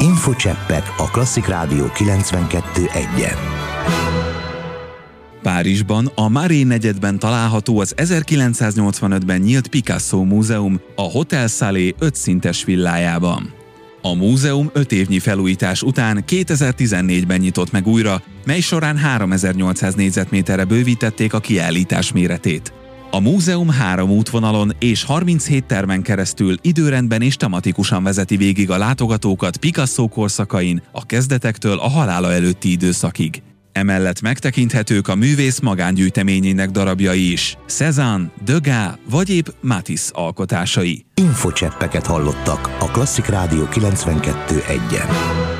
Infocseppek a Klasszik Rádió 92.1-en. Párizsban, a Marais negyedben található az 1985-ben nyílt Picasso múzeum a Hotel Salé 5 szintes villájában. A múzeum 5 évnyi felújítás után 2014-ben nyitott meg újra, mely során 3800 négyzetméterre bővítették a kiállítás méretét. A múzeum 3 útvonalon és 37 termen keresztül időrendben és tematikusan vezeti végig a látogatókat Picasso korszakain, a kezdetektől a halála előtti időszakig. Emellett megtekinthetők a művész magángyűjteményének darabjai is, Cézanne, Degas vagy épp Matisse alkotásai. Infocseppeket hallottak a Klasszik Rádió 92.1-en.